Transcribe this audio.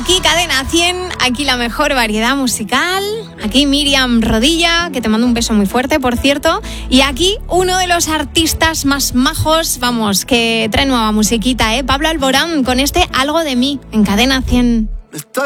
Aquí Cadena 100, aquí la mejor variedad musical. Aquí Miriam Rodilla, que te mando un beso muy fuerte, por cierto. Y aquí uno de los artistas más majos, vamos, que trae nueva musiquita, Pablo Alborán, con este Algo de mí, en Cadena 100.